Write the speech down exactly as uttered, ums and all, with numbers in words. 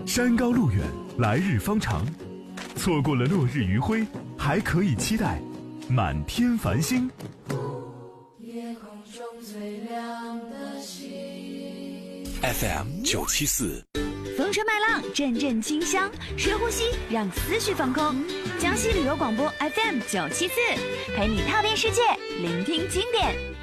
山高路远，来日方长，错过了落日余晖，还可以期待满天繁星。 夜空中最亮的星 F M 九七四， 风车麦浪，阵阵清香，深呼吸，让思绪放空。江西旅游广播 F M 九七四，陪你踏遍世界，聆听经典。